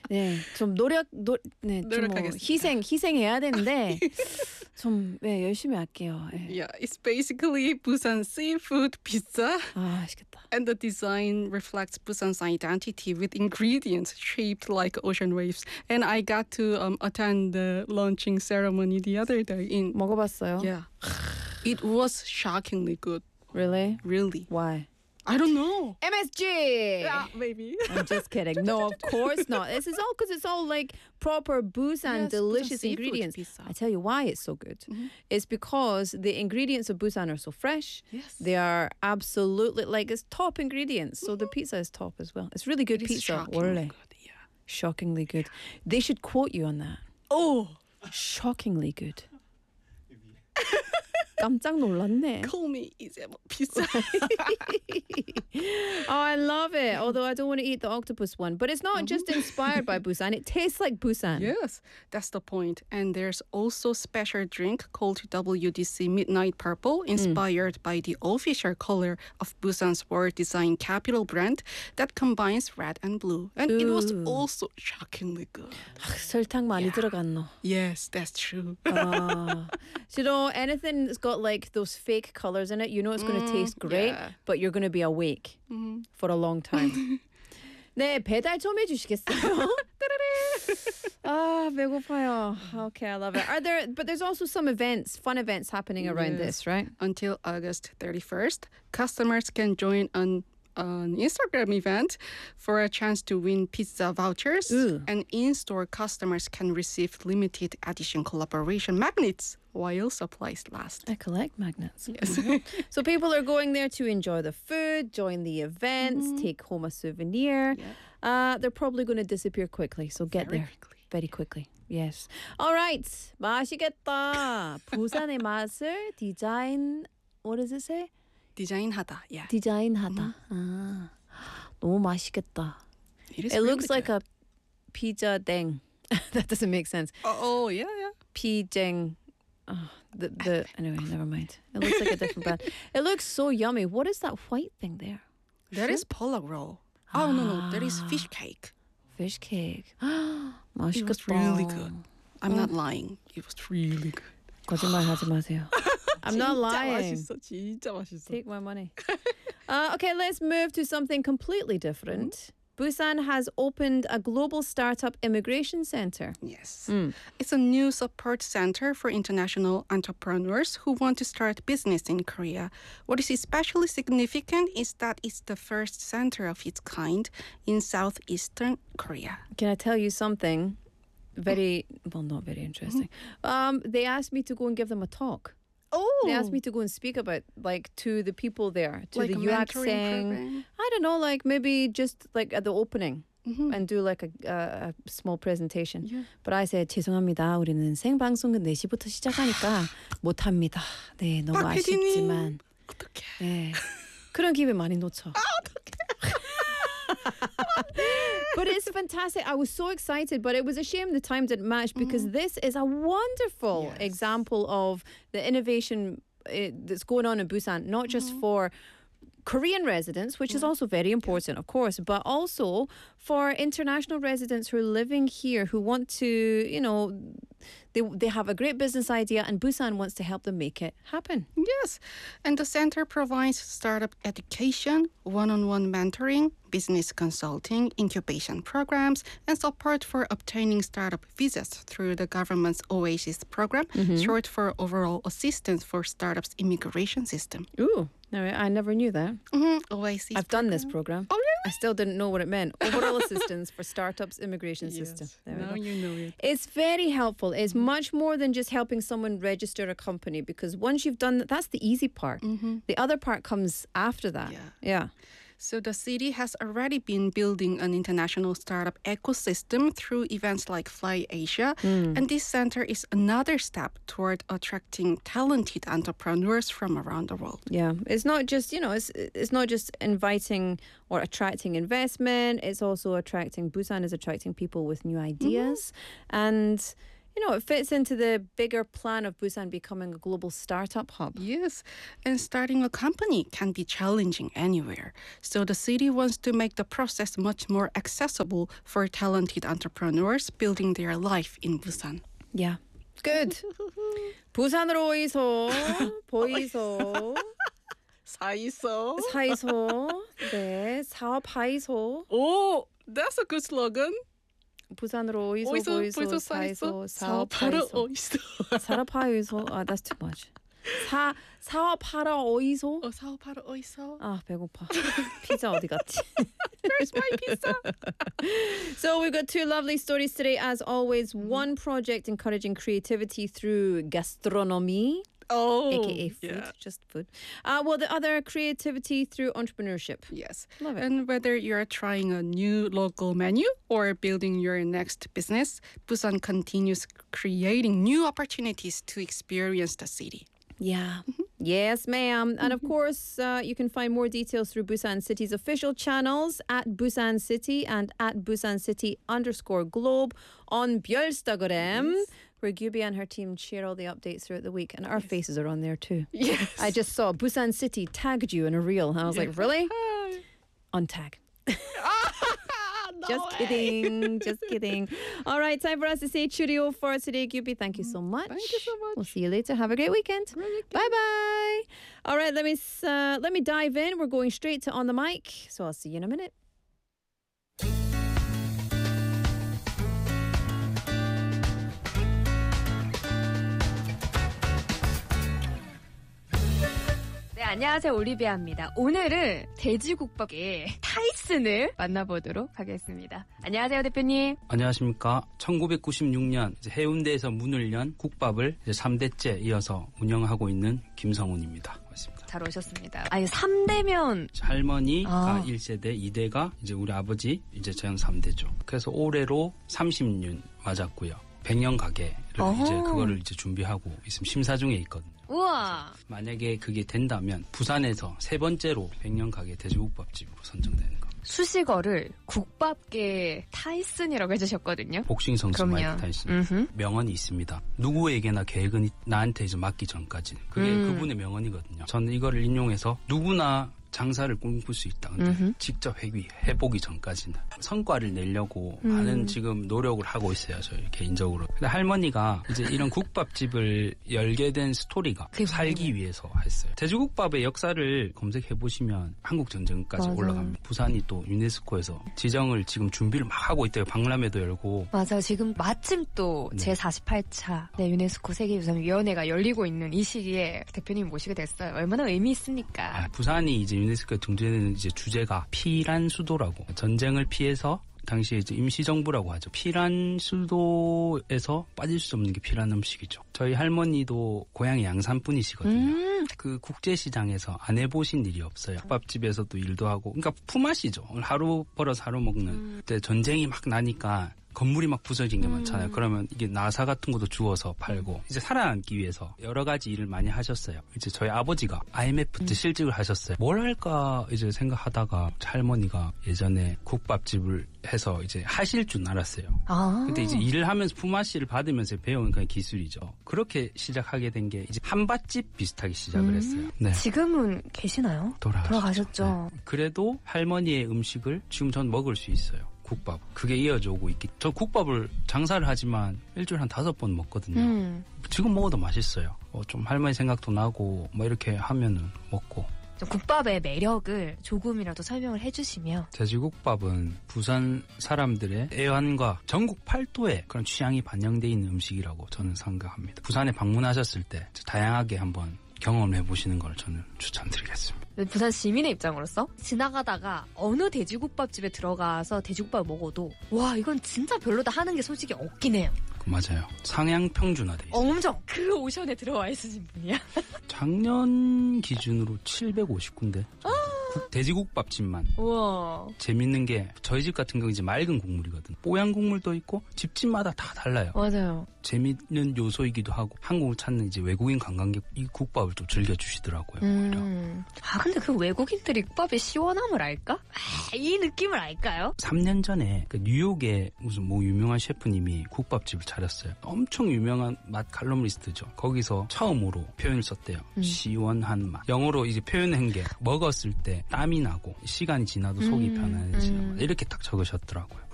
네, 좀 네, 좀 뭐 노력하겠습니다. 희생해야 되는데 좀 네, 열심히 할게요. 네. Yeah, it's basically Busan seafood pizza. 아, 맛있겠다. And the design reflects Busan's identity with ingredients shaped like ocean waves. And I got to attend the launching ceremony the other day in. 먹어봤어요? Yeah. It was shockingly good. Really? Really. Why? I don't know. MSG! Yeah, maybe. I'm just kidding. No, of course not. This is all because it's all like proper Busan Yes, delicious Busan seafood ingredients. pizza. I tell you why it's so good. It's because the ingredients of Busan are so fresh. Yes. They are absolutely like it's top ingredients. So the pizza is top as well. It's really good It is pizza. shockingly 원래. good. Yeah. Shockingly good. They should quote you on that. Oh, Shockingly good. 깜짝 놀랐네. call me 이제 뭐 pizza. Oh, I love it. Although I don't want to eat the octopus one. But it's not just inspired by Busan. It tastes like Busan. Yes, that's the point. And there's also special drink called WDC Midnight Purple, inspired by the official color of Busan's world design capital brand that combines red and blue. And it was Ooh. also shockingly good. 설탕 많이 들어갔노. Yes, that's true. So, you know, anything that's got like those fake colors in it, you know it's going to taste great, yeah. but you're going to be awake for a long time. 네, 배달 좀 해주시겠어요? 아, 배고파요. Okay, I love it. But there's also some events, fun events happening around this, right? Until August 31st, customers can join an Instagram event for a chance to win pizza vouchers. Ooh. And in-store customers can receive limited edition collaboration magnets while supplies last. I collect magnets. Yes. So people are going there to enjoy the food, join the events, take home a souvenir. They're probably going to disappear quickly, so get Very there quickly. very quickly. Yes. All right. 맛있겠다. 부산의 맛을 디자인, what does it say? 디자인하다. Yeah. 디자인하다. 아, 너무 맛있겠다. It is It looks really like good. a pizza deng. That doesn't make sense. Oh, yeah. Pijeng. Oh, anyway, never mind. It looks like a different brand. It looks so yummy. What is that white thing there? That is pollock roll. Oh, no. That is fish cake. Fish cake. It was 맛있겠다. really good. I'm not lying. It was really good. 거짓말하지 마세요. I'm not lying. 진짜 맛있어. Take my money. Okay, let's move to something completely different. Busan has opened a global startup immigration center. Yes. It's a new support center for international entrepreneurs who want to start business in Korea. What is especially significant is that it's the first center of its kind in southeastern Korea. Can I tell you something not very interesting. They asked me to go and give them a talk. Oh! They asked me to go and speak about, like, to the people there, to like the a mentoring 유학생. program? I don't know, like, maybe just, like, at the opening and do, like, a small presentation. Yeah. But I said, 죄송합니다. 우리는 생방송은 4시부터 시작하니까 못합니다. 네, 너무 박 PD님. 아쉽지만. 어떡해. 네. 그런 기회 많이 놓쳐. But it's fantastic. I was so excited, but it was a shame the time didn't match because this is a wonderful Yes. example of the innovation that's going on in Busan, not just for Korean residents, which is also very important, of course, but also for international residents who are living here who want to, you know, they have a great business idea and Busan wants to help them make it happen. Yes. And the center provides startup education, one-on-one mentoring, business consulting, incubation programs, and support for obtaining startup visas through the government's OASIS program, short for Overall Assistance for Startups Immigration System. Ooh, no, I never knew that. OASIS. I've done this program. Oh, really? I still didn't know what it meant. Overall assistance for startups immigration system. There we Now go. you know it. It's very helpful. It's much more than just helping someone register a company because once you've done that, that's the easy part. The other part comes after that. Yeah. So the city has already been building an international startup ecosystem through events like Fly Asia, and this center is another step toward attracting talented entrepreneurs from around the world. Yeah, it's not just, you know, it's not just inviting or attracting investment. It's also Busan is attracting people with new ideas. And it fits into the bigger plan of Busan becoming a global startup hub. Yes, and starting a company can be challenging anywhere. So the city wants to make the process much more accessible for talented entrepreneurs building their life in Busan. Yeah. Good. 부산으로 오이소, 보이소, 사이소. 사이소, 네, 사업하이소. Oh, that's a good slogan. 부산으로 오이소, 보이소, 사이소, 사업하러 사업하이소. 오이소. 사업하이소. That's too much. 사업하러 오이소. 사업하러 오이소. 아, 배고파. 피자 어디 갔지? Where's my pizza? So we've got two lovely stories today. As always, one project encouraging creativity through gastronomy, aka food, yeah. just food. Well, the other creativity through entrepreneurship. Yes. Love it. And whether you're trying a new local menu or building your next business, Busan continues creating new opportunities to experience the city. Yeah. Yes, ma'am. And of course, you can find more details through Busan City's official channels at Busan City and at Busan City_Globe on Björnstagram, where Gyubi and her team share all the updates throughout the week. And our faces are on there too. Yes. I just saw Busan City tagged you in a reel. And I was like, really? Untag. Just kidding. Just kidding. All right, time for us to say cheerio for today. Gyubi, thank you so much. Thank you so much. We'll see you later. Have a great weekend. Bye-bye. All right, let me dive in. We're going straight to On the Mic. So I'll see you in a minute. 네, 안녕하세요. 올리비아입니다. 오늘은 돼지국밥의 타이슨을 만나보도록 하겠습니다. 안녕하세요, 대표님. 안녕하십니까. 1996년 해운대에서 문을 연 국밥을 3대째 이어서 운영하고 있는 김성훈입니다. 반갑습니다. 잘 오셨습니다. 아니, 3대면 할머니가 1세대, 2대가 이제 우리 아버지, 이제 저는 3대죠. 그래서 올해로 30년 맞았고요. 100년 가게를 이제 그거를 이제 준비하고 있으면 심사 중에 있거든요. 우와. 만약에 그게 된다면 부산에서 세 번째로 100년 가게 돼지국밥집으로 선정되는 겁니다. 수식어를 국밥계 타이슨이라고 해주셨거든요. 복싱 선수 그럼요. 마이크 타이슨. 명언이 있습니다. 누구에게나 계획은 나한테 이제 맡기 전까지는. 그게 그분의 명언이거든요. 저는 이거를 인용해서 누구나 장사를 꿈꿀 수 있다. 근데 직접 해보기 전까지는 성과를 내려고 많은 지금 노력을 하고 있어요. 저희 개인적으로. 근데 할머니가 이제 이런 국밥집을 열게 된 스토리가 살기 위해서 했어요. 돼지국밥의 역사를 검색해 보시면 한국 전쟁까지 맞아요. 올라갑니다. 부산이 또 유네스코에서 지정을 지금 준비를 막 하고 있대요. 박람회도 열고. 맞아요. 지금 마침 또 제48차 유네스코 세계유산위원회가 열리고 있는 이 시기에 대표님 모시게 됐어요. 얼마나 의미 있습니까? 부산이 이제 유네스코에 등재되는 이제 주제가 피란 수도라고. 전쟁을 피해서 당시에 이제 임시정부라고 하죠. 피란 수도에서 빠질 수 없는 게 피란 음식이죠. 저희 할머니도 고향이 양산 분이시거든요. 그 국제시장에서 안 해보신 일이 없어요. 국밥집에서도 일도 하고. 그러니까 품앗이죠. 하루 벌어서 하루 먹는. 그때 전쟁이 막 나니까 건물이 막 부서진 게 많잖아요. 그러면 이게 나사 같은 것도 주워서 팔고 이제 살아남기 위해서 여러 가지 일을 많이 하셨어요. 이제 저희 아버지가 IMF 때 실직을 하셨어요. 뭘 할까 이제 생각하다가 할머니가 예전에 국밥집을 해서 이제 하실 줄 알았어요. 근데 이제 일을 하면서 품앗이를 받으면서 배운 그냥 기술이죠. 그렇게 시작하게 된 게 이제 한밭집 비슷하게 시작을 했어요. 네. 지금은 계시나요? 돌아가셨죠. 네. 그래도 할머니의 음식을 지금 전 먹을 수 있어요. 국밥. 그게 이어져 오고 있기. 저 국밥을 장사를 하지만 일주일에 한 5번 먹거든요. 지금 먹어도 맛있어요. 좀 할머니 생각도 나고 뭐 이렇게 하면은 먹고. 국밥의 매력을 조금이라도 설명을 해주시면. 돼지국밥은 부산 사람들의 애환과 전국 팔도에 그런 취향이 반영되어 있는 음식이라고 저는 생각합니다. 부산에 방문하셨을 때 다양하게 한번 경험해 보시는 걸 저는 추천드리겠습니다. 부산 시민의 입장으로서 지나가다가 어느 돼지국밥집에 들어가서 돼지국밥을 먹어도 와 이건 진짜 별로다 하는 게 솔직히 없긴 해요. 맞아요. 상향 평준화돼 있어요. 엄청 그 오션에 들어와 있으신 분이야. 작년 기준으로 750군데. 돼지국밥집만. 우와. 재밌는 게 저희 집 같은 경우 이제 맑은 국물이거든. 뽀얀 국물도 있고 집집마다 다 달라요. 맞아요. 재밌는 요소이기도 하고 한국을 찾는 이제 외국인 관광객 이 국밥을 또 즐겨주시더라고요. 오히려. 아 근데 그 외국인들이 국밥의 시원함을 알까? 이 느낌을 알까요? 3년 전에 그 뉴욕에 무슨 뭐 유명한 셰프님이 국밥집을 차렸어요. 엄청 유명한 맛 칼럼니스트죠. 거기서 처음으로 표현을 썼대요. 시원한 맛. 영어로 이제 표현한 게 먹었을 때 땀이 나고 시간이 지나도 속이 편안해지는 맛. 이렇게 딱 적으셨더라고요.